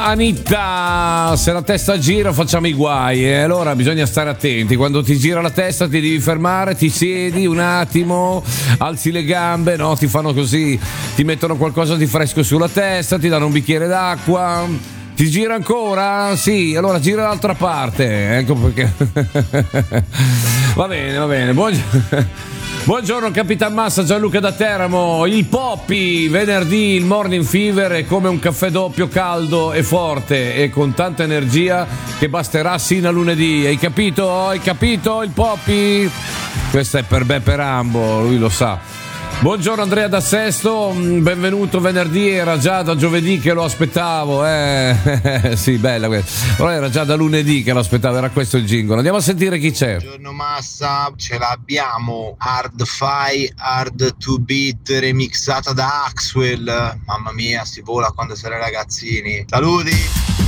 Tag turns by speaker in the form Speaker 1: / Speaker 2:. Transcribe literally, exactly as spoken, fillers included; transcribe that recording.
Speaker 1: Anitta, se la testa gira facciamo i guai, e allora bisogna stare attenti. Quando ti gira la testa ti devi fermare, ti siedi un attimo, alzi le gambe, no? Ti fanno così, ti mettono qualcosa di fresco sulla testa, ti danno un bicchiere d'acqua. Ti gira ancora? Sì, allora gira dall'altra parte. Ecco perché. Va bene, va bene. Buongiorno. Buongiorno Capitan Massa, Gianluca da Teramo. Il Poppy, venerdì il Morning Fever è come un caffè doppio caldo e forte e con tanta energia che basterà sino a lunedì. Hai capito? Hai capito il Poppy? Questo è per Beppe Rambo, lui lo sa. Buongiorno Andrea da Sesto, benvenuto venerdì, era già da giovedì che lo aspettavo, eh, sì, bella questa, però era già da lunedì che lo aspettavo, era questo il jingle. Andiamo a sentire chi c'è.
Speaker 2: Buongiorno Massa, ce l'abbiamo, Hard Fi, Hard to Beat remixata da Axwell, mamma mia, si vola quando si era ragazzini, saluti!